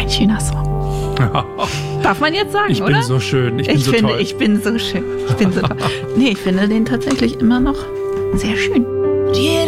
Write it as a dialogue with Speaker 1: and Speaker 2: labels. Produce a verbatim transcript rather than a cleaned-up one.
Speaker 1: ein schöner Song. Darf man jetzt sagen,
Speaker 2: ich
Speaker 1: oder?
Speaker 2: Ich bin so schön, ich bin
Speaker 1: ich
Speaker 2: so
Speaker 1: finde,
Speaker 2: toll.
Speaker 1: Ich bin so schön, ich bin so toll. Nee, ich finde den tatsächlich immer noch sehr schön.